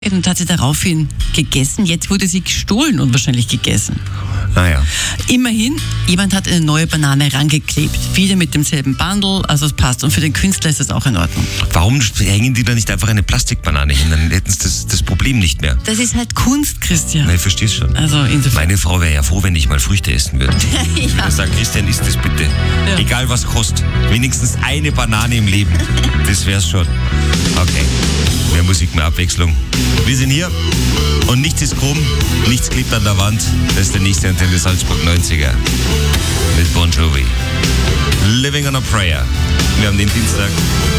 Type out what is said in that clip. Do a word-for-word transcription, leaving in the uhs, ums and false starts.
und hat sie daraufhin gegessen. Jetzt wurde sie gestohlen und wahrscheinlich gegessen. Naja. Immerhin, jemand hat eine neue Banane rangeklebt. Wieder mit demselben Bundle, also es passt. Und für den Künstler ist das auch in Ordnung. Warum hängen die da nicht einfach eine Plastikbanane hin? Dann hätten sie das, das Problem nicht mehr. Das ist halt Kunst, Christian. Na, ich verstehe es schon. Also insofern. Meine Frau wäre ja froh, wenn ich mal Früchte essen würde. Ja. Ich würde sagen, Christian, isst das bitte. Ja. Egal was kostet. Wenigstens eine Banane im Leben. Das wär's schon. Okay. Mehr Musik, mehr Abwechslung. Wir sind hier und nichts ist krumm, nichts klebt an der Wand. Das ist der nächste Antenne Salzburg neunziger mit Bon Jovi. Living on a Prayer. Wir haben den Dienstag.